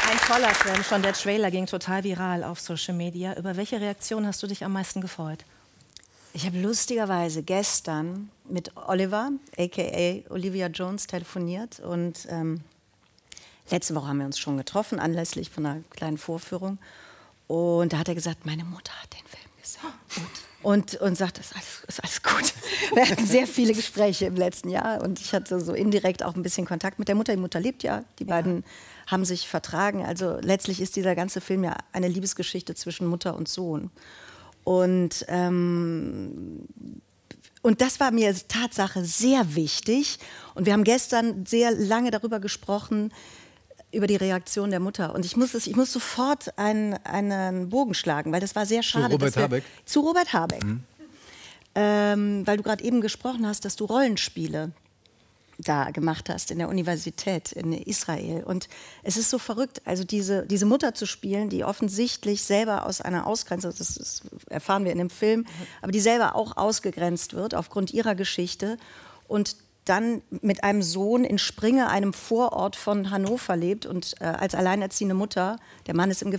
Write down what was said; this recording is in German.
Ein toller Film, schon der Trailer ging total viral auf Social Media. Über welche Reaktion hast du dich am meisten gefreut? Ich habe lustigerweise gestern mit Oliver, a.k.a. Olivia Jones, telefoniert. Und letzte Woche haben wir uns schon getroffen, anlässlich von einer kleinen Vorführung. Und da hat er gesagt, meine Mutter hat den Film gesehen. Und sagt, ist alles gut. Wir hatten sehr viele Gespräche im letzten Jahr. Und ich hatte so indirekt auch ein bisschen Kontakt mit der Mutter. Die Mutter lebt ja. Die beiden haben sich vertragen. Also letztlich ist dieser ganze Film ja eine Liebesgeschichte zwischen Mutter und Sohn. Und das war mir Tatsache sehr wichtig. Und wir haben gestern sehr lange darüber gesprochen, über die Reaktion der Mutter. Und ich muss sofort einen Bogen schlagen, weil das war sehr schade. Zu Robert Habeck? Zu Robert Habeck. Weil du gerade eben gesprochen hast, dass du Rollenspiele da gemacht hast in der Universität in Israel. Und es ist so verrückt, also diese Mutter zu spielen, die offensichtlich selber aus einer Ausgrenzung, das erfahren wir in dem Film, aber die selber auch ausgegrenzt wird aufgrund ihrer Geschichte und dann mit einem Sohn in Springe, einem Vorort von Hannover lebt und als alleinerziehende Mutter, der Mann ist im